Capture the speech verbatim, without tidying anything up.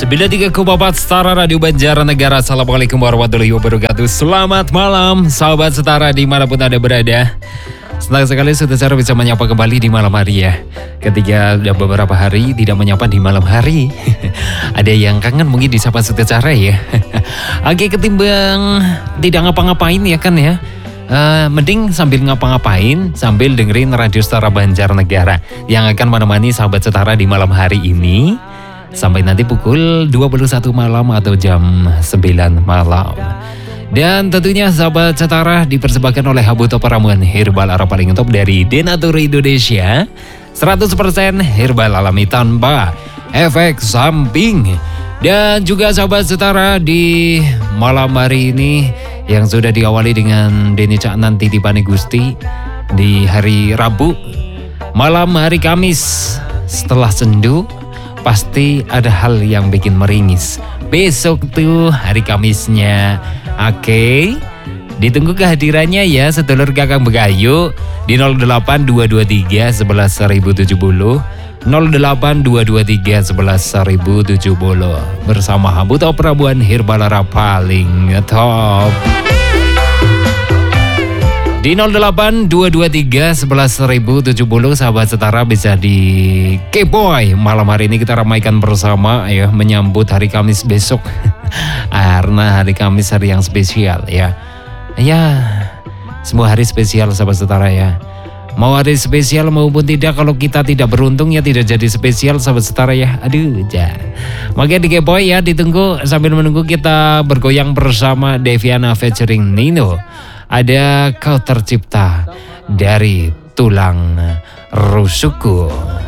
sembilan puluh tiga koma empat Setara Radio Banjarnegara. Assalamualaikum warahmatullahi wabarakatuh. Selamat malam sahabat Setara dimanapun Anda berada. Senang sekali Setara bisa menyapa kembali di malam hari ya. Ketika udah beberapa hari tidak menyapa di malam hari. Ada yang kangen mungkin disapa Setara ya. Oke, ketimbang tidak ngapa-ngapain ya kan ya. Uh, mending sambil ngapa-ngapain sambil dengerin Radio Setara Banjarnegara yang akan menemani sahabat Setara di malam hari ini sampai nanti pukul dua puluh satu malam atau jam sembilan malam. Dan tentunya sahabat Setara dipersembahkan oleh Habuto Ramuan Herbal Arab paling top dari Denatur Indonesia. Seratus persen herbal alami tanpa efek samping. Dan juga sahabat Setara di malam hari ini yang sudah diawali dengan Deni Caknan Titipane Gusti di hari Rabu, malam hari Kamis setelah sendu pasti ada hal yang bikin meringis. Besok tuh hari Kamisnya. Oke, ditunggu kehadirannya ya sedulur kakang Begayu di nol delapan dua dua tiga sebelas seribu tujuh puluh nol delapan dua dua tiga sebelas seribu tujuh puluh bersama Habuto Ramuan Herbal Arab paling top. Di nol delapan dua dua tiga sebelas seribu tujuh puluh sahabat Setara bisa di K-Boy. Malam hari ini kita ramaikan bersama ya menyambut hari Kamis besok. Karena hari Kamis hari yang spesial ya. Ya, semua hari spesial sahabat Setara ya. Mau hari spesial maupun tidak, kalau kita tidak beruntung ya tidak jadi spesial sahabat Setara ya. Aduh, ja. Makanya di K-Boy ya ditunggu sambil menunggu kita bergoyang bersama Deviana featuring Nino. Ada Kau Tercipta dari Tulang Rusukku.